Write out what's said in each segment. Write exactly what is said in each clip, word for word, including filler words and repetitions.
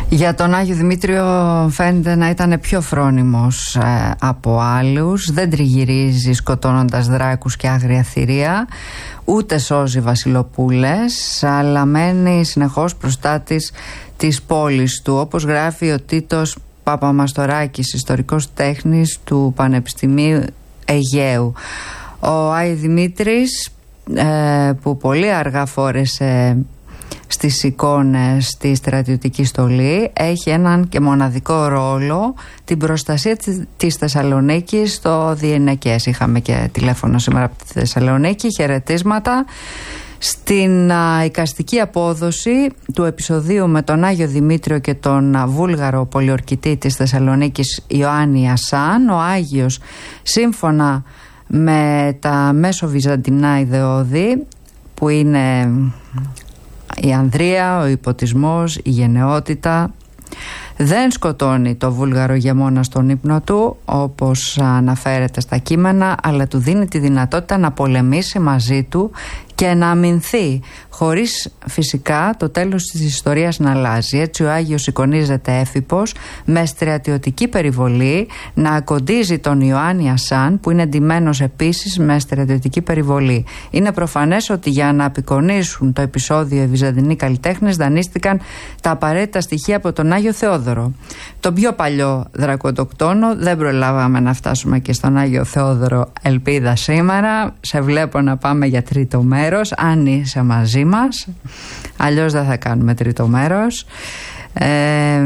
Για τον Άγιο Δημήτριο φαίνεται να ήταν πιο φρόνιμος ε, από άλλους. Δεν τριγυρίζει σκοτώνοντας δράκους και άγρια θηρία, ούτε σώζει βασιλοπούλες, αλλά μένει συνεχώς προστάτης της πόλης του, όπως γράφει ο Τίτος Παπαμαστοράκης, ιστορικός τέχνης του Πανεπιστημίου Αιγαίου. Ο Άγιος Δημήτρης ε, που πολύ αργά φόρεσε στις εικόνες στη στρατιωτική στολή, έχει έναν και μοναδικό ρόλο, την προστασία της Θεσσαλονίκης στο διενεκές. Είχαμε και τηλέφωνο σήμερα από τη Θεσσαλονίκη, χαιρετίσματα. Στην α, εικαστική απόδοση του επεισοδίου με τον Άγιο Δημήτριο και τον α, βούλγαρο πολιορκητή της Θεσσαλονίκης Ιωάννη Ασάν, ο Άγιος, σύμφωνα με τα μέσο-βυζαντινά ιδεώδη, που είναι η ανδρεία, ο υποτισμός, η γενναιότητα, δεν σκοτώνει το βούλγαρο ηγεμόνα στον ύπνο του, όπως αναφέρεται στα κείμενα, αλλά του δίνει τη δυνατότητα να πολεμήσει μαζί του και να αμυνθεί, χωρίς φυσικά το τέλος της ιστορίας να αλλάζει. Έτσι ο Άγιος εικονίζεται έφυπος, με στρατιωτική περιβολή, να ακοντίζει τον Ιωάννη Ασάν, που είναι εντυμένος επίσης με στρατιωτική περιβολή. Είναι προφανές ότι για να απεικονίσουν το επεισόδιο οι Βυζαντινοί καλλιτέχνες δανείστηκαν τα απαραίτητα στοιχεία από τον Άγιο Θεόδωρο. Το πιο παλιό δρακοντοκτόνο, δεν προλάβαμε να φτάσουμε και στον Άγιο Θεόδωρο, ελπίδα σήμερα. Σε βλέπω να πάμε για τρίτο μέρος, αν είσαι μαζί μας, αλλιώς δεν θα κάνουμε τρίτο μέρος. ε,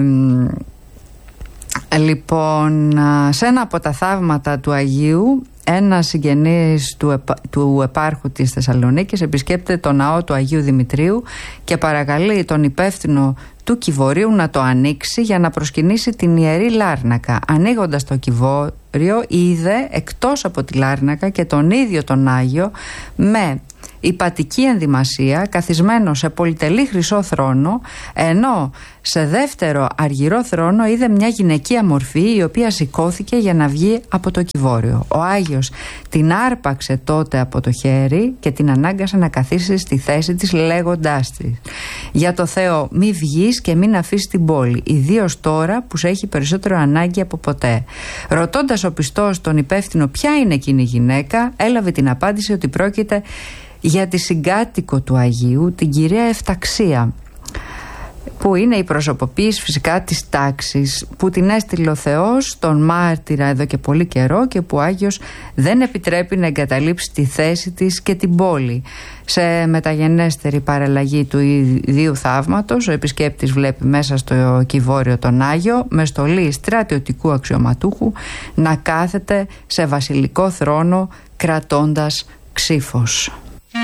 Λοιπόν, σε ένα από τα θαύματα του Αγίου, ένα συγγενής του, επα, του επάρχου της Θεσσαλονίκης επισκέπτεται το ναό του Αγίου Δημητρίου και παρακαλεί τον υπεύθυνο του κιβωρίου να το ανοίξει για να προσκυνήσει την Ιερή Λάρνακα. Ανοίγοντας το κιβώριο, είδε εκτός από τη Λάρνακα και τον ίδιο τον Άγιο με υπατική ενδυμασία, καθισμένο σε πολυτελή χρυσό θρόνο, ενώ σε δεύτερο αργυρό θρόνο είδε μια γυναικεία μορφή, η οποία σηκώθηκε για να βγει από το κιβώριο. Ο Άγιος την άρπαξε τότε από το χέρι και την ανάγκασε να καθίσει στη θέση της, λέγοντάς της: «Για το Θεό, μη βγεις και μην αφήσεις την πόλη, ιδίως τώρα που σε έχει περισσότερο ανάγκη από ποτέ». Ρωτώντας ο πιστός τον υπεύθυνο ποια είναι εκείνη η γυναίκα, έλαβε την απάντηση ότι πρόκειται για τη συγκάτοικο του Αγίου, την κυρία Εφταξία, που είναι η προσωποποίηση φυσικά της τάξης, που την έστειλε ο Θεός τον μάρτυρα εδώ και πολύ καιρό και που ο Άγιος δεν επιτρέπει να εγκαταλείψει τη θέση της και την πόλη. Σε μεταγενέστερη παραλλαγή του ιδίου θαύματος, ο επισκέπτης βλέπει μέσα στο κιβώριο τον Άγιο με στολή στρατιωτικού αξιωματούχου να κάθεται σε βασιλικό θρόνο κρατώντας ξύφος.